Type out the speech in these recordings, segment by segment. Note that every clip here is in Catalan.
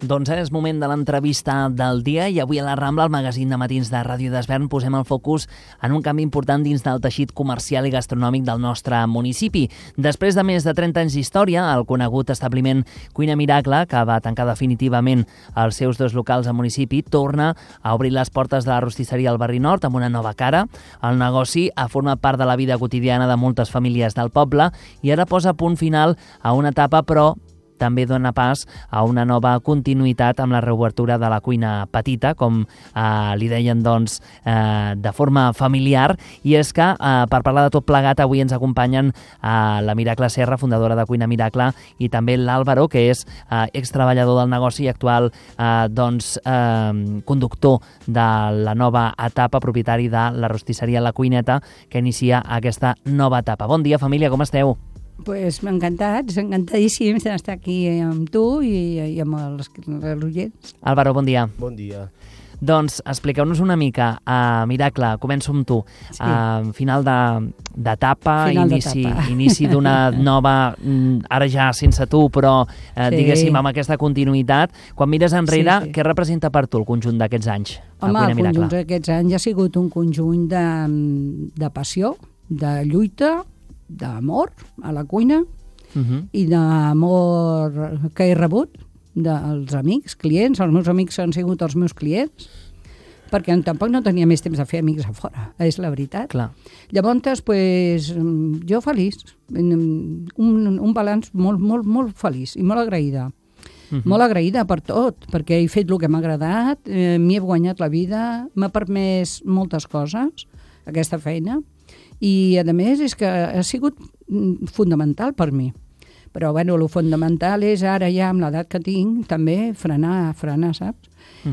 Doncs és moment de l'entrevista del dia i avui a la Rambla, al magazín de matins de Ràdio d'Esvern, posem el focus en un canvi important dins del teixit comercial i gastronòmic del nostre municipi. Després de més de 30 anys d'història, el conegut establiment Cuina Miracle, que va tancar definitivament els seus 2 locals al municipi, torna a obrir les portes de la rostisseria al barri nord amb una nova cara. El negoci ha format part de la vida quotidiana de moltes famílies del poble i ara posa punt final a una etapa, però també dona pas a una nova continuïtat amb la reobertura de la cuina petita, com li deien de forma familiar. I és que per parlar de tot plegat avui ens acompanyen la Miracle Serra, fundadora de Cuina Miracle, i també l'Àlvaro, que és extreballador del negoci i actual conductor de la nova etapa, propietari de la rostisseria La Cuineta, que inicia aquesta nova etapa. Bon dia, família, com esteu? Pues encantats, encantadíssims d'estar aquí amb tu i amb els oients. Álvaro, bon dia. Bon dia. Doncs expliqueu-nos una mica, Miracle, començo amb tu. Sí. Final d'etapa, Inici inici d'una nova, ara ja sense tu, però diguéssim amb aquesta continuïtat. Quan mires enrere, què representa per tu el conjunt d'aquests anys a Cuina Miracle? El conjunt d'aquests anys ha sigut un conjunt de passió, de lluita, d'amor a la cuina i d'amor que he rebut dels amics, clients. Els meus amics han sigut els meus clients, perquè tampoc no tenia més temps de fer amics a fora, és la veritat. Clar. Llavors, pues, jo feliç, un balanç molt, molt, molt feliç i molt agraïda. Molt agraïda per tot, perquè he fet el que m'ha agradat, m'hi he guanyat la vida, m'ha permès moltes coses, aquesta feina, i a més és que ha sigut fundamental per mi. Però bueno, el fundamental és ara ja amb l'edat que tinc també frenar, saps?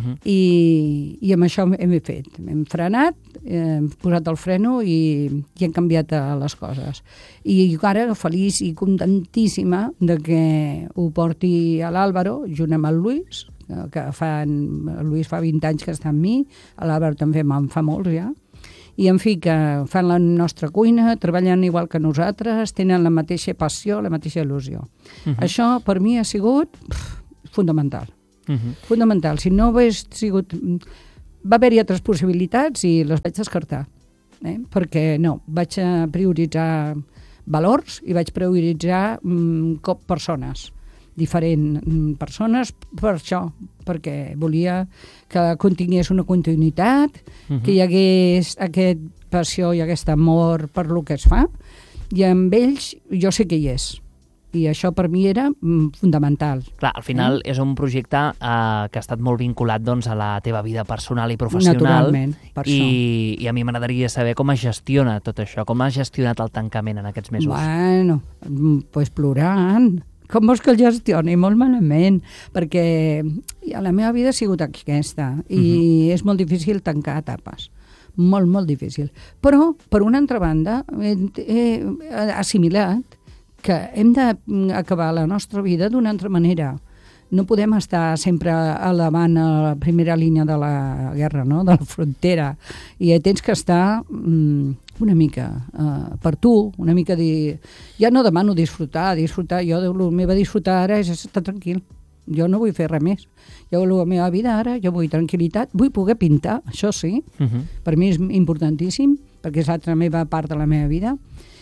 I amb això hem fet. Hem frenat, hem posat el freno i hem canviat les coses. I ara feliç i contentíssima de que ho porti a l'Àlvaro junt amb el Lluís, que el Lluís fa 20 anys que està amb mi, l'Àlvaro també en fa molts ja, i en fi, que fan la nostra cuina, treballen igual que nosaltres, tenen la mateixa passió, la mateixa il·lusió. Això per mi ha sigut fundamental. Fundamental. Si no hagués sigut... Va haver-hi altres possibilitats i les vaig descartar. Perquè no, vaig prioritzar valors i vaig prioritzar persones. Diferents persones per això, perquè volia que contingués una continuïtat, que hi hagués aquest passió i aquest amor per lo que es fa, i amb ells jo sé que hi és. I això per mi era fundamental. Clar, al final és un projecte que ha estat molt vinculat a la teva vida personal i professional. Naturalment, per això. I a mi m'agradaria saber com es gestiona tot això, com has gestionat el tancament en aquests mesos. Bueno, pues plorant. Com vols que el gestioni? Molt malament, perquè la meva vida ha sigut aquesta i és molt difícil tancar etapes. Molt, molt difícil. Però, per una altra banda, he assimilat que hem d'acabar la nostra vida d'una altra manera. No podem estar sempre davant a la primera línia de la guerra, no? De la frontera. I tens que estar una mica per tu, una mica dir... Ja no demano disfrutar. Jo el meu disfrutar ara és estar tranquil. Jo no vull fer res més. Jo la meva vida ara, jo vull tranquil·litat, vull poder pintar, això sí. Per mi és importantíssim, perquè és l'altra meva part de la meva vida.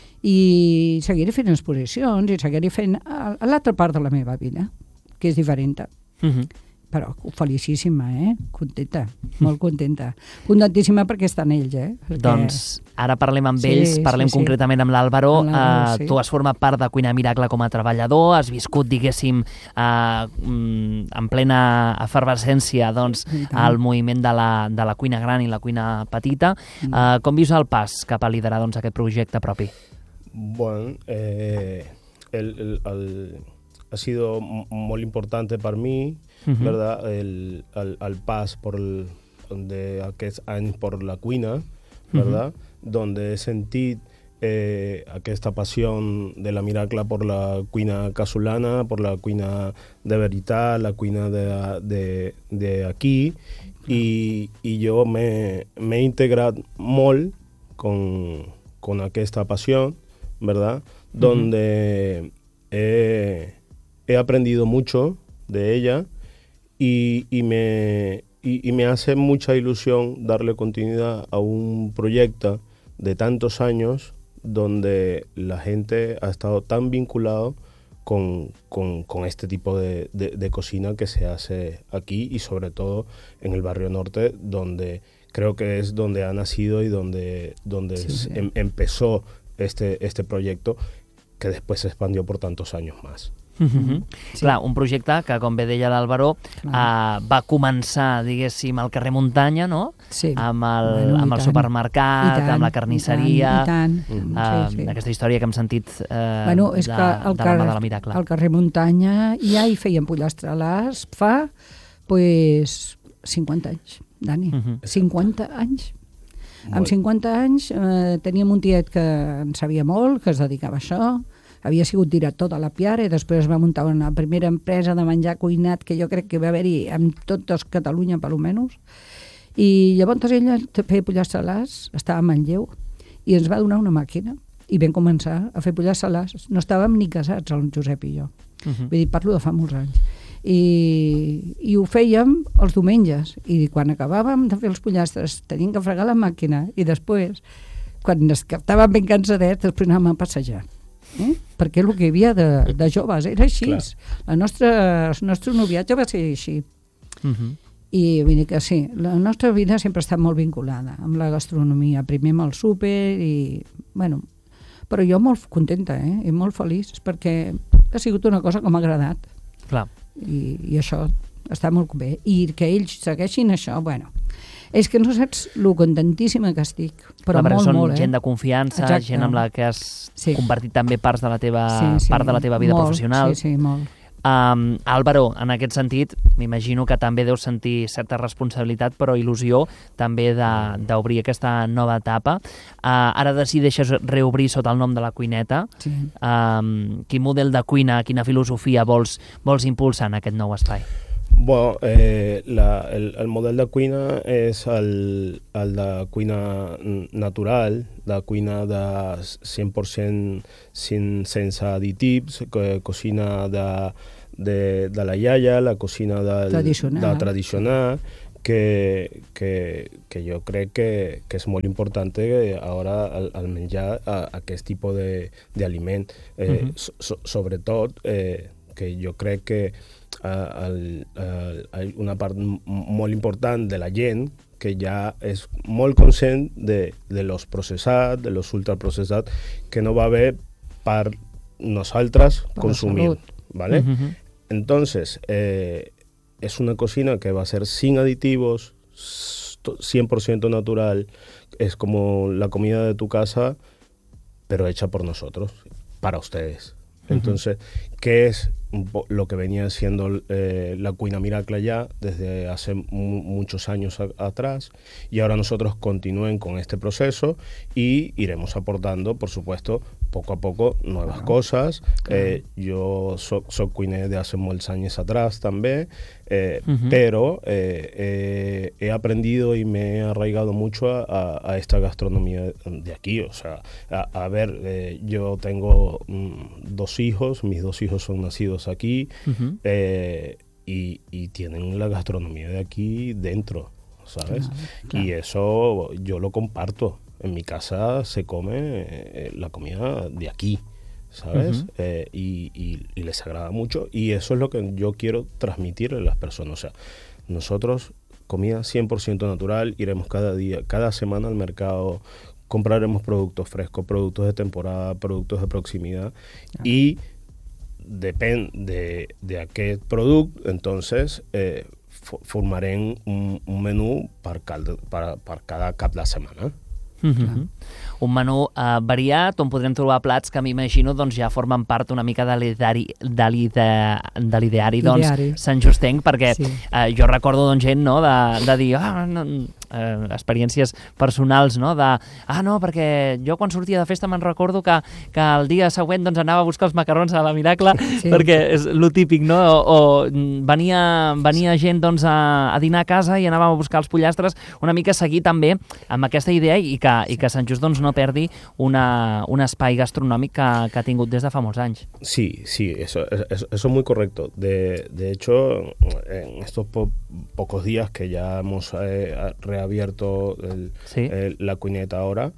I seguiré fent exposicions i seguiré fent l'altra part de la meva vida, que és diferent. Però felicíssima, contenta, molt contenta. Contentíssima perquè estan ells, Perquè... Doncs ara parlem amb ells, parlem concretament amb l'Àlvaro. Tu has format part de Cuina Miracle com a treballador, has viscut, diguéssim, en plena efervescència, el moviment de la cuina gran i la cuina petita. Com vius el pas cap a liderar aquest projecte propi? Bueno, ha sido muy importante para mí, ¿verdad? El pas de aquests anys por la cuina, ¿verdad? Donde he sentido aquesta passió de la Miracle por la cuina casolana, por la cuina de veritat, la cuina de aquí, y yo me he integrado molt con aquesta passió, ¿verdad? Donde he aprendido mucho de ella y me hace mucha ilusión darle continuidad a un proyecto de tantos años donde la gente ha estado tan vinculado con este tipo de cocina que se hace aquí y sobre todo en el barrio norte, donde creo que es donde ha nacido y donde empezó este proyecto que después se expandió por tantos años más. Sí. Clar, un projecte que, com bé deia l'Álvaro, va començar, diguéssim, al carrer Muntanya, no? Sí. Amb el supermercat, amb la carnisseria, i tant. aquesta història que hem sentit és que de la mà de la Miracle. Al carrer Muntanya ja hi feien pollastrelars fa, 50 anys, Dani. 50 anys. Amb 50 anys teníem un tiet que en sabia molt, que es dedicava a això, havia sigut director de la Piara i després es va muntar una primera empresa de menjar cuinat que jo crec que va haver-hi en tot Catalunya, per almenys. I llavors ella feia pollastrelars, estava a Manlleu, i ens va donar una màquina i vam començar a fer pollastrelars. No estàvem ni casats, el Josep i jo. Vull dir, parlo de fa molts anys. I ho fèiem els diumenges i quan acabàvem de fer els pollastres teníem que fregar la màquina i després, quan estàvem ben cansadets, després anàvem a passejar. Perquè el que hi havia de joves era així. El nostre noviatge va ser així. I vull dir que sí, la nostra vida sempre ha estat molt vinculada amb la gastronomia, primer amb el súper i, bueno, però jo molt contenta i molt feliç perquè ha sigut una cosa que m'ha agradat. Clar. I això està molt bé. I que ells segueixin això, bueno, és que no saps lo contentíssima que estic, però molt, són molt. Gent de confiança, exacte. Gent amb la que has compartit també parts de la teva, part de la teva vida professional. Sí, molt. Álvaro, en aquest sentit, m'imagino que també deus sentir certa responsabilitat, però il·lusió també d'obrir aquesta nova etapa. Ara decideixes reobrir sota el nom de la Cuineta. Sí. Quin model de cuina, quina filosofia vols impulsar en aquest nou espai? Bueno, el model de cuina és el de cuina natural, de cuina de 100% sense additius, cocina de la iaia, la cocina tradicional, que jo crec que és molt important ara al menjar aquest tipus d'aliment. Sobretot, que jo crec que una part molt important de la gent que ja és molt conscient de los processats, de los ultraprocessats, que no va bé per nosaltres consumir, ¿vale? Entonces, es una cocina que va a ser sin aditivos, 100% natural, es como la comida de tu casa, pero hecha por nosotros, para ustedes. Entonces, ¿qué es lo que venía siendo la Cuina Miracle ya desde hace muchos años atrás? Y ahora nosotros continúen con este proceso y iremos aportando, por supuesto, poco a poco nuevas cosas. Jo soc cuiner de hace molts anys atrás també, pero he aprendido y me he arraigado mucho a esta gastronomía de aquí. O sea, a ver, yo tengo 2 hijos, mis 2 hijos son nacidos aquí y tienen la gastronomía de aquí dentro, ¿sabes? Claro. Y eso yo lo comparto. En mi casa se come la comida de aquí, ¿sabes? Y les agrada mucho. Y eso es lo que yo quiero transmitirle a las personas. O sea, nosotros, comida 100% natural, iremos cada semana al mercado, compraremos productos frescos, productos de temporada, productos de proximidad. Y depende de aquest producte, entonces formarem un menú per cada cap de setmana. Un menú variat on podrem trobar plats que m'imagino doncs, ja formen part una mica de l'ideari doncs, santjustenc, perquè jo recordo doncs, gent no, de dir experiències personals, no? No, perquè jo quan sortia de festa me'n recordo que el dia següent doncs, anava a buscar els macarrons a la Miracle, perquè és lo típic, no? O venia gent doncs, a dinar a casa i anàvem a buscar els pollastres, una mica seguir també amb aquesta idea i que Sant Just doncs, no perdi un espai gastronòmic que ha tingut des de fa molts anys. Sí, eso es muy correcto. De hecho, en estos pocos días que ya hemos reabierto la Cuineta ahora,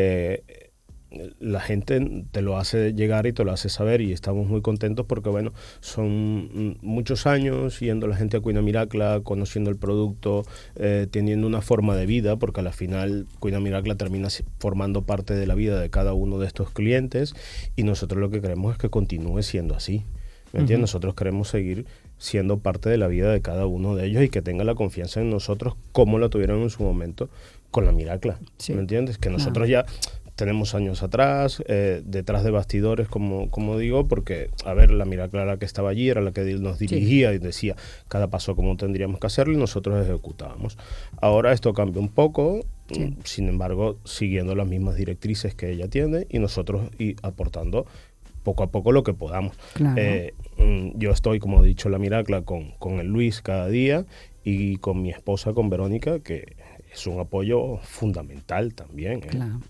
la gente te lo hace llegar y te lo hace saber y estamos muy contentos porque, bueno, son muchos años yendo la gente a Cuina Miracla, conociendo el producto, teniendo una forma de vida, porque al final Cuina Miracla termina formando parte de la vida de cada uno de estos clientes y nosotros lo que queremos es que continúe siendo así. ¿Me entiendes? Nosotros queremos seguir siendo parte de la vida de cada uno de ellos y que tenga la confianza en nosotros como la tuvieron en su momento con la Miracla. Sí. ¿Me entiendes? Que nosotros ya tenemos años atrás, detrás de bastidores, como digo, porque, a ver, la Miracla era la que estaba allí, era la que nos dirigía y decía cada paso cómo tendríamos que hacerlo y nosotros ejecutábamos. Ahora esto cambia un poco, sin embargo, siguiendo las mismas directrices que ella tiene y nosotros aportando poco a poco lo que podamos. Claro. Yo estoy, como he dicho, en la Miracla con el Luis cada día y con mi esposa, con Verónica, que es un apoyo fundamental también. Claro.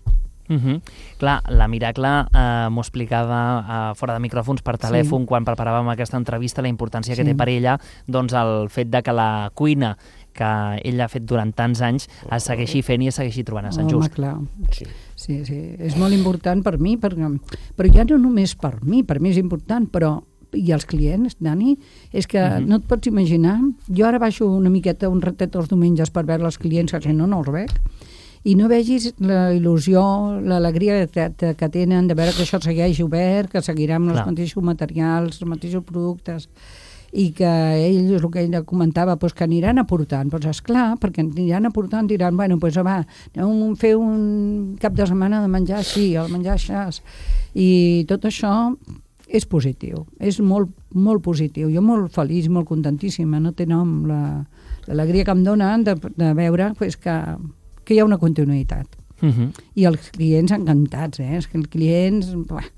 Clar, la Miracle m'ho explicava fora de micròfons per telèfon quan preparàvem aquesta entrevista, la importància que té per ella doncs el fet de que la cuina que ell ha fet durant tants anys es segueixi fent i es segueixi trobant a Sant Just. Home, clar. Sí. És molt important per mi, però ja no només per mi és important, però i els clients, Dani, és que no et pots imaginar, jo ara baixo una miqueta, un ratet els diumenges per veure els clients, que si no els veig, i no vegis la il·lusió, l'alegria que tenen de veure que això segueix obert, que seguirà amb els mateixos materials, els mateixos productes, i que ells, el que ell comentava, doncs que aniran aportant. Doncs esclar, perquè aniran aportant, diran, bueno, doncs va, anem a fer un cap de setmana de menjar així, o menjar així. I tot això és positiu, és molt, molt positiu. Jo molt feliç, molt contentíssima, no té nom l'alegria que em donen de veure pues, que hi ha una continuïtat. I els clients encantats, és que els clients...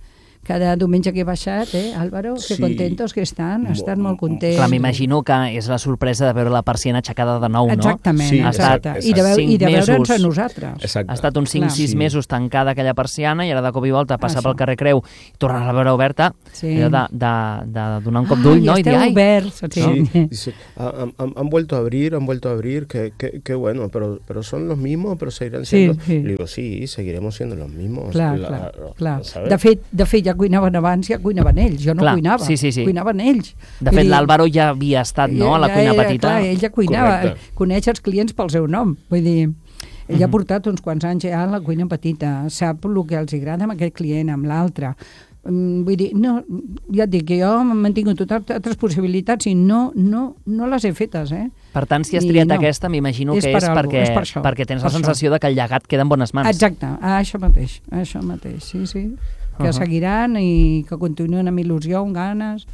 Cada diumenge que he baixat, Álvaro, que contentos que estan molt contents. Clar, m'imagino que és la sorpresa de veure la persiana aixecada de nou, no? Exactament, sí, exacte. I de veure'ns a nosaltres. Ha estat uns 5-6 mesos tancada aquella persiana i ara de cop i volta passar pel carrer Creu i tornar a veure oberta, allò de donar un cop d'ull, no? I esteu oberts. Sí. Han vuelto a abrir, que bueno, pero son los mismos, pero seguirán siendo... Le digo, sí, seguiremos siendo los mismos. Clar. De fet, ja cuinaven abans, ja cuinaven ells. Jo no cuinava, cuinaven ells. De fet, l'Àlvaro ja havia estat, no?, a la cuina petita. Clar, ell ja cuinava, coneix els clients pel seu nom. Vull dir, ell ha portat uns quants anys ja a la cuina petita, sap el que els agrada amb aquest client, amb l'altre. Vull dir, no, ja et dic que jo m'he mantingut totes altres possibilitats i no les he fetes, Per tant, si has triat aquesta, m'imagino que és perquè tens la sensació de que el llegat queda en bones mans. Exacte, això mateix, sí. Que seguiran i que continuen amb il·lusió, amb ganes,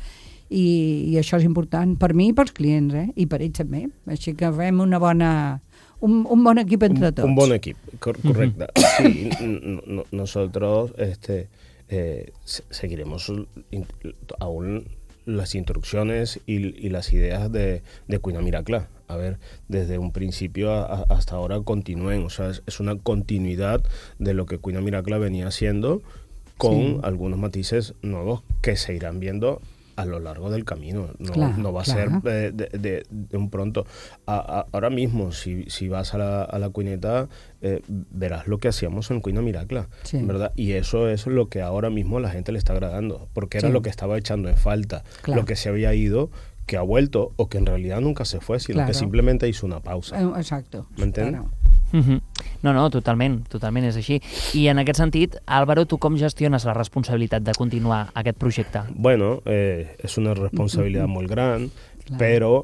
i això és important per mi i pels clients, i per ells també. Així que fem un bon equip entre tots. Un bon equip, correcte. Sí, nosotros seguiremos aún las instrucciones y las ideas de Cuina Miracla. A ver, desde un principio hasta ahora continúen, o sea, es una continuidad de lo que Cuina Miracla venía haciendo, con algunos matices nuevos que se irán viendo a lo largo del camino. No va a ser de un pronto. Ahora mismo, si vas a la Cuineta, verás lo que hacíamos en Cuina Miracla, ¿verdad? Y eso es lo que ahora mismo a la gente le está agradando, porque era lo que estaba echando en falta, lo que se había ido, que ha vuelto, o que en realidad nunca se fue, sino que simplemente hizo una pausa. Exacto. ¿M'entens? No, totalment és així. I en aquest sentit, Álvaro, tu com gestiones la responsabilitat de continuar aquest projecte? Bueno, es una responsabilidad muy gran, pero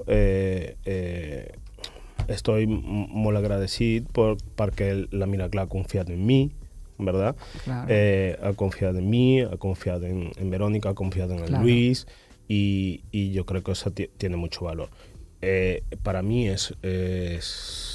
estoy muy agradecido porque la Miracla ha confiado en mí, ¿verdad? Claro. Ha confiado en mí, ha confiado en Verónica, ha confiado en el Luis, y yo creo que eso tiene mucho valor. Para mí es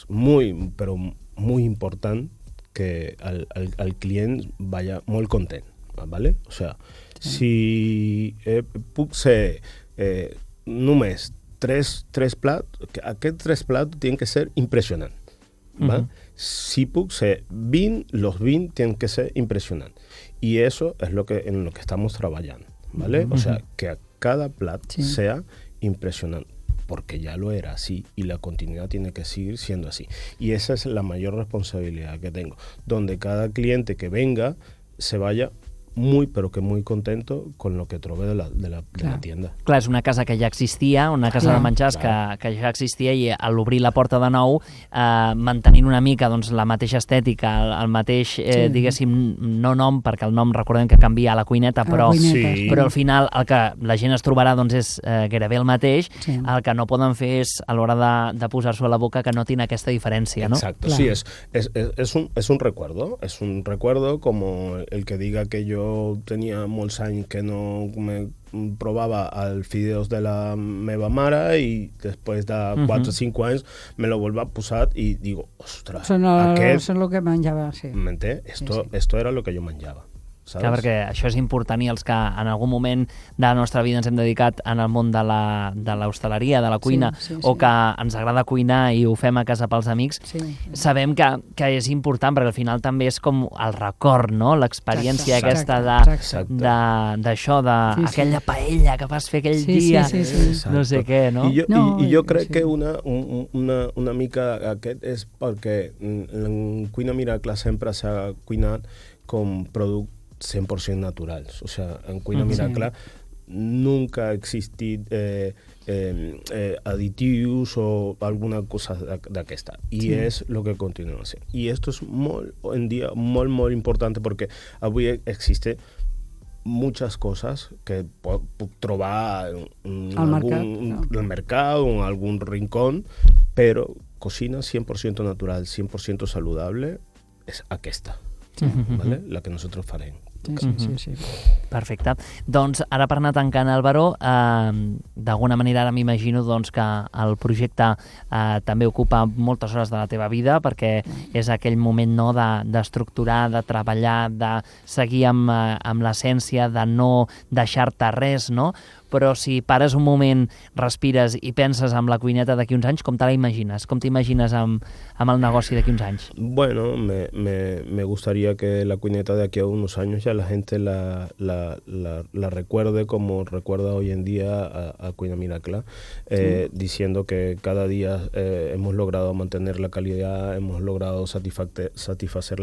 pero muy important que el client vaya molt content, ¿vale? O sea, si puc ser només tres plats, aquests 3 plats tienen que ser impressionants, ¿vale? Si puc ser 20, los 20 tienen que ser impresionantes. Y eso es en lo que estamos trabajando, ¿vale? O sea, que a cada plato sea impresionante, porque ya lo era así y la continuidad tiene que seguir siendo así. Y esa es la mayor responsabilidad que tengo, donde cada cliente que venga se vaya muy, pero que muy contento con lo que trobé de la tienda. Clar, és una casa que ja existia, una casa de menjars que ja existia, i a l'obrir la porta de nou, mantenint una mica doncs, la mateixa estètica, el mateix, diguéssim, no nom, perquè el nom recordem que canvia a la cuineta, però al final el que la gent es trobarà doncs, és gairebé el mateix, el que no poden fer és, a l'hora de posar-s'ho a la boca, que notin aquesta diferència, no? Exacto, sí, es un recuerdo como el que diga que yo tenía molts anys que no me provava els fideos de la meva mare i després de 4 o 5 anys me lo vuelvo a posar i digo, ostres, Són el que menjava, sí. M'entén? Esto era lo que jo menjava. ¿sabes? Clar, perquè això és important, i els que en algun moment de la nostra vida ens hem dedicat en el món de l'hostaleria, de la cuina, o que ens agrada cuinar i ho fem a casa pels amics, sabem que és important, perquè al final també és com el record, no? L'experiència aquesta d'això, d'aquella paella que vas fer aquell dia, no sé què, no? I jo crec que una mica aquest és perquè en Cuina Miracle sempre s'ha cuinat com productes 100% naturals. O sea, en Cuina Miracle nunca ha existit aditivos o alguna cosa d'aquesta. I és el que continuem sent. I esto és molt, en dia, molt, molt important perquè avui existe muchas cosas que puc trobar en el mercado o en algún rincón, pero cocina 100% natural, 100% saludable és aquesta, ¿vale? La que nosotros farem. Sí. Perfecte. Doncs ara, per anar tancant, Álvaro, d'alguna manera ara m'imagino doncs, que el projecte també ocupa moltes hores de la teva vida, perquè és aquell moment, no, d'estructurar, de treballar, de seguir amb l'essència, de no deixar-te res, no? Però si pares un moment, respires i penses en la cuineta d'aquí uns anys, com te la imagines? Com t'imagines amb el negoci d'aquí uns anys? Bueno, me gustaría que la cuineta de aquí a unos años ya la gente la recuerde como recuerda hoy en día a Cuina Miracle, diciendo que cada día hemos logrado mantener la calidad, hemos logrado satisfacer